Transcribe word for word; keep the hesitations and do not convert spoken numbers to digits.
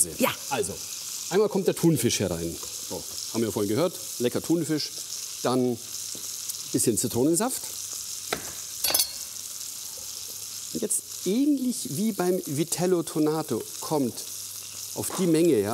Ja. Also, einmal kommt der Thunfisch herein. So, haben wir ja vorhin gehört. Lecker Thunfisch. Dann ein bisschen Zitronensaft. Und jetzt ähnlich wie beim Vitello Tonato kommt auf die Menge, ja,